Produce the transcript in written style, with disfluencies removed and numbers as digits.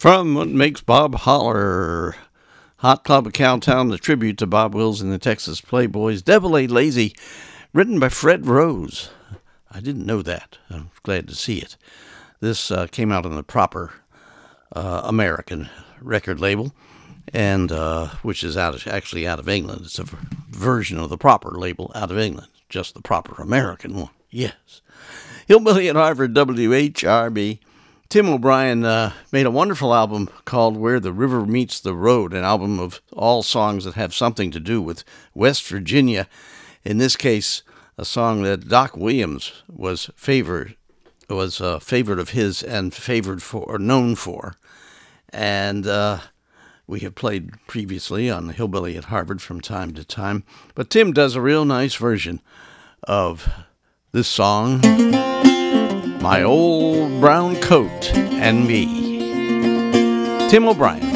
From What Makes Bob Holler, Hot Club of Cowtown, the tribute to Bob Wills and the Texas Playboys, Devil Ain't Lazy, written by Fred Rose. I didn't know that. I'm glad to see it. This came out on the Proper American record label, and which is actually out of England. It's a version of the Proper label out of England, just the Proper American one. Yes. Hillbilly at Harvard, WHRB. Tim O'Brien made a wonderful album called Where the River Meets the Road, an album of all songs that have something to do with West Virginia. In this case, a song that Doc Williams was a favorite of his and known for. And we have played previously on Hillbilly at Harvard from time to time. But Tim does a real nice version of this song, My Old Brown Coat and Me. Tim O'Brien.